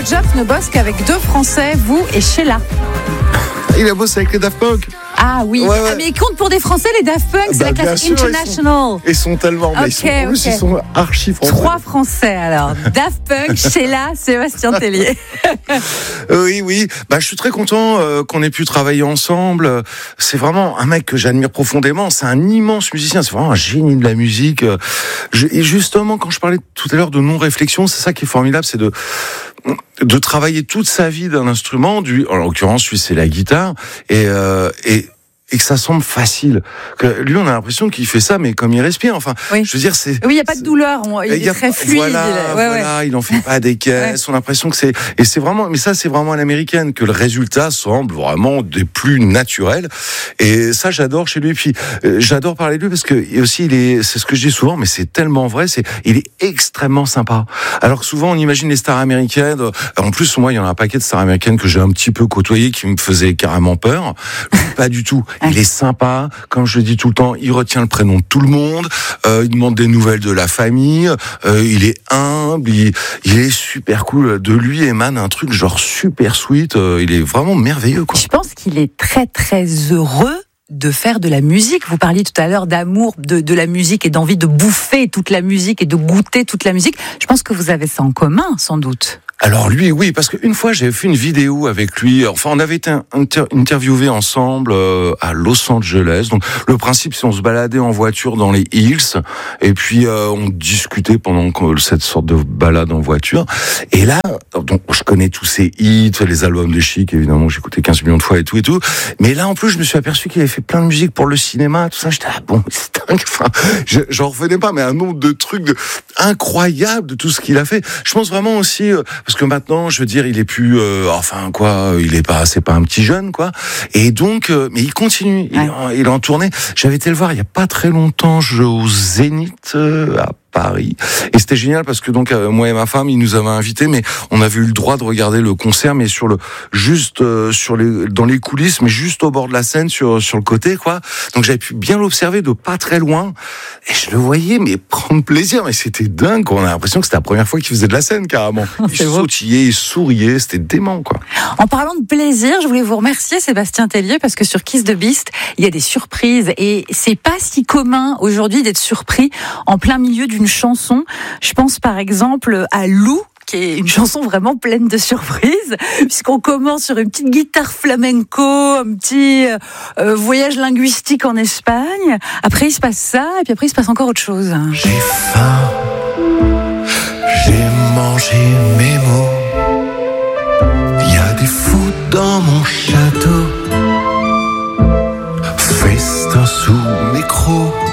Jeff ne bosse qu'avec 2 Français, vous et Sheila. Il a bossé avec les Daft Punk. Ah oui, Ouais. Ah, mais ils comptent pour des Français, les Daft Punk, c'est la classe bien sûr, international. Ils sont tellement, mais Ok. ils sont archi français. 3 Français alors. Daft Punk, Sheila, Sébastien Tellier. Oui. Je suis très content qu'on ait pu travailler ensemble. C'est vraiment un mec que j'admire profondément. C'est un immense musicien. C'est vraiment un génie de la musique. Et justement, quand je parlais tout à l'heure de non-réflexion, c'est ça qui est formidable, c'est de travailler toute sa vie d'un instrument. En l'occurrence, lui, c'est la guitare. Et que ça semble facile. Que lui, on a l'impression qu'il fait ça, mais comme il respire. Enfin, Oui. je veux dire, c'est. Oui, il n'y a pas de douleur, il est très fluide. Voilà, il en fait pas des caisses. On a l'impression que c'est vraiment, mais ça, c'est vraiment à l'américaine, que le résultat semble vraiment des plus naturels. Et ça, j'adore chez lui. Puis, j'adore parler de lui parce que, et aussi, c'est ce que je dis souvent, mais c'est tellement vrai, il est extrêmement sympa. Alors que souvent, on imagine les stars américaines. En plus, moi, il y en a un paquet de stars américaines que j'ai un petit peu côtoyées qui me faisaient carrément peur. Lui, pas du tout. Il est sympa, comme je le dis tout le temps, il retient le prénom de tout le monde, il demande des nouvelles de la famille, il est humble, il est super cool. De lui émane un truc genre super sweet, il est vraiment merveilleux, quoi. Je pense qu'il est très très heureux de faire de la musique. Vous parliez tout à l'heure d'amour de la musique et d'envie de bouffer toute la musique et de goûter toute la musique. Je pense que vous avez ça en commun, sans doute. Alors lui, oui, parce qu'une fois j'avais fait une vidéo avec lui. Enfin, on avait été interviewés ensemble à Los Angeles. Donc le principe, c'est on se baladait en voiture dans les Hills et puis on discutait pendant cette sorte de balade en voiture. Et là, donc je connais tous ses hits, les albums de Chic, évidemment, j'ai écouté 15 millions de fois et tout. Mais là, en plus, je me suis aperçu qu'il avait fait plein de musique pour le cinéma, tout ça. J'étais bon, c'est dingue. Enfin, j'en revenais pas, mais un nombre de trucs incroyables de tout ce qu'il a fait. Je pense vraiment aussi. Parce que maintenant, je veux dire, il est plus, c'est pas un petit jeune, quoi. Et donc, mais il continue, il est en tournée. J'avais été le voir il y a pas très longtemps, au Zénith, à Paris. Et c'était génial parce que donc moi et ma femme, ils nous avaient invités, mais on avait eu le droit de regarder le concert, mais dans les coulisses, mais juste au bord de la scène, sur le côté, quoi. Donc j'avais pu bien l'observer de pas très loin, et je le voyais, mais prendre plaisir, mais c'était dingue, quoi. On a l'impression que c'était la première fois qu'il faisait de la scène, carrément. Il sautillait, il souriait, c'était dément, quoi. En parlant de plaisir, je voulais vous remercier, Sébastien Tellier, parce que sur Kiss the Beast, il y a des surprises, et c'est pas si commun aujourd'hui d'être surpris en plein milieu d'une chanson. Je pense par exemple à Lou, qui est une chanson vraiment pleine de surprises, puisqu'on commence sur une petite guitare flamenco, un petit voyage linguistique en Espagne. Après, il se passe ça, et puis après, il se passe encore autre chose. J'ai faim, j'ai mangé mes mots. Il y a des fous dans mon château. Festin sous mes crocs.